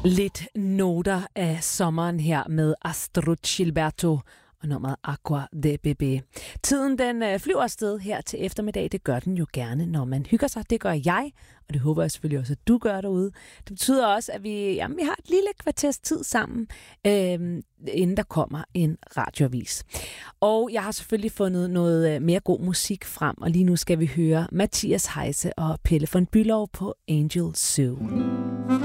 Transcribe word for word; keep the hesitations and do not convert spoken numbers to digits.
Lidt noter af sommeren her med Astrud Gilberto og nummeret Aqua de Bebé. Tiden den øh, flyver afsted her til eftermiddag. Det gør den jo gerne, når man hygger sig. Det gør jeg, og det håber jeg selvfølgelig også, at du gør derude. Det betyder også, at vi, jamen, vi har et lille kvarters tid sammen, øh, inden der kommer en radioavis. Og jeg har selvfølgelig fundet noget mere god musik frem, og lige nu skal vi høre Mathias Heise og Pelle von Bülow på Angel Zoo.